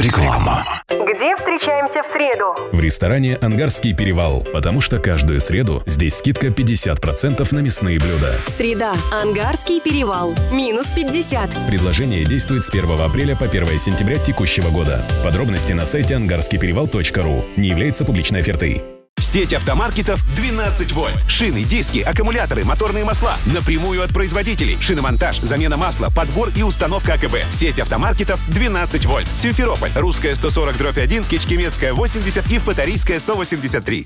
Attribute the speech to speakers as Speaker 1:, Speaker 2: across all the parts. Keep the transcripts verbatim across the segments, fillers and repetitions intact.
Speaker 1: Реклама.
Speaker 2: Где встречаемся в среду?
Speaker 3: В ресторане «Ангарский перевал», потому что каждую среду здесь скидка пятьдесят процентов на мясные блюда.
Speaker 4: Среда. Ангарский перевал. Минус пятьдесят.
Speaker 3: Предложение действует с первого апреля по первое сентября текущего года. Подробности на сайте ангарский перевал точка ру. Не является публичной офертой.
Speaker 5: Сеть автомаркетов двенадцать вольт. Шины, диски, аккумуляторы, моторные масла. Напрямую от производителей. Шиномонтаж, замена масла, подбор и установка АКБ. Сеть автомаркетов двенадцать вольт. Симферополь. Русская сто сорок дробь один, Кичкемецкая восемьдесят и Впаторийская сто восемьдесят три.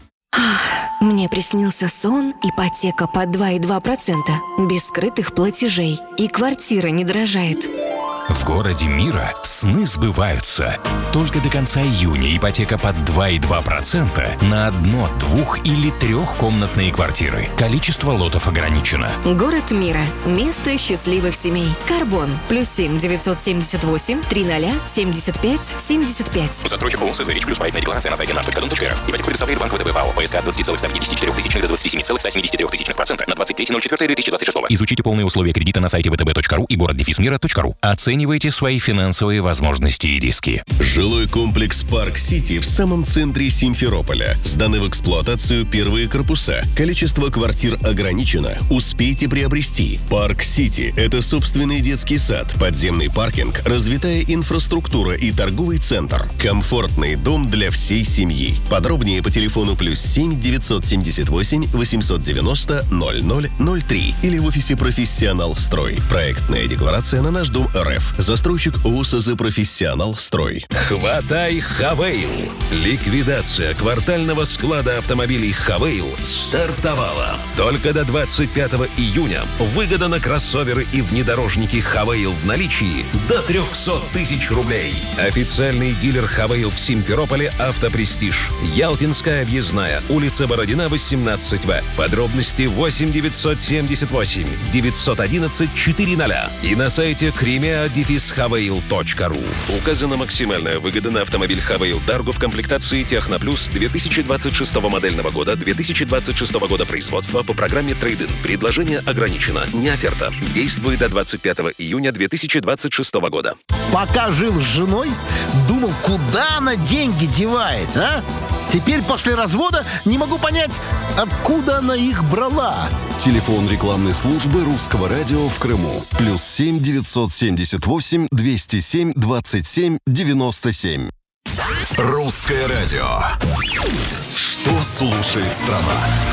Speaker 4: Мне приснился сон, ипотека под два и два процента, без скрытых платежей, и квартира не дорожает.
Speaker 1: В городе мира сны сбываются. Только до конца июня ипотека под два и два процента на одно-, двух- или трехкомнатные квартиры. Количество лотов ограничено.
Speaker 4: Город мира. Место счастливых семей. Карбон. Плюс семь девятьсот семьдесят восемь триста семьдесят пять семьдесят пять.
Speaker 6: Застройщик ООО «СЗРИЧ плюс». Проектная декларация на сайте наш точка дом точка эр эф. Ипотеку предоставляет Банк ВТБ ПАО. ПСК от двадцать целых сто пятьдесят четыре тысячных до двадцати семи целых ста семидесяти трёх тысячных процента на двадцать третье ноль четвёртое две тысячи двадцать шестого.
Speaker 1: Изучите полные условия кредита на сайте вэ тэ бэ точка ру и город дефис мира точка ру. Оценивайте свои финансовые возможности и риски.
Speaker 7: Жилой комплекс «Парк Сити» в самом центре Симферополя. Сданы в эксплуатацию первые корпуса. Количество квартир ограничено. Успейте приобрести. «Парк Сити» — это собственный детский сад, подземный паркинг, развитая инфраструктура и торговый центр. Комфортный дом для всей семьи. Подробнее по телефону плюс семь девятьсот семьдесят восемь восемьсот девяносто ноль ноль ноль три или в офисе «Профессионал Строй». Проектная декларация на наш дом РФ. Застройщик ООО «СЗ Профессионал Строй».
Speaker 8: Хватай Хавейл. Ликвидация квартального склада автомобилей Хавейл стартовала. Только до двадцать пятого июня выгода на кроссоверы и внедорожники Хавейл в наличии до триста тысяч рублей. Официальный дилер Хавейл в Симферополе «Автопрестиж». Ялтинская объездная, улица Бородина, восемнадцать вэ. Подробности восемь девятьсот семьдесят восемь девятьсот одиннадцать четыреста и на сайте кримеа дефис хавейл точка ру. Указана максимальная выгода на автомобиль Хавейл Дарго в комплектации Техно Плюс две тысячи двадцать шестого модельного года, две тысячи двадцать шестого года производства по программе Трейд-ин. Предложение ограничено, не оферта. Действует до двадцать пятого июня две тысячи двадцать шестого года.
Speaker 9: Пока жил с женой, думал, куда она деньги девает, а? Теперь после развода не могу понять, откуда она их брала.
Speaker 10: Телефон рекламной службы Русского радио в Крыму. Плюс семь девятьсот семьдесят восемь двести семь двадцать семь девяносто семь.
Speaker 11: Русское радио. Что слушает страна?